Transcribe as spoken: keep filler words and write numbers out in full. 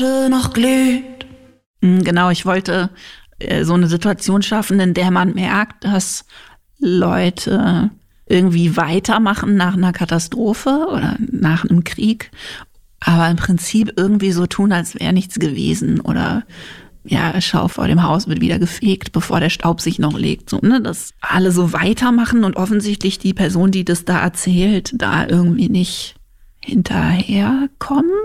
noch glüht. Genau, ich wollte äh, so eine Situation schaffen, in der man merkt, dass Leute irgendwie weitermachen nach einer Katastrophe oder nach einem Krieg, aber im Prinzip irgendwie so tun, als wäre nichts gewesen oder ja, schau, vor dem Haus wird wieder gefegt, bevor der Staub sich noch legt. So, ne? Dass alle so weitermachen und offensichtlich die Person, die das da erzählt, da irgendwie nicht hinterherkommen.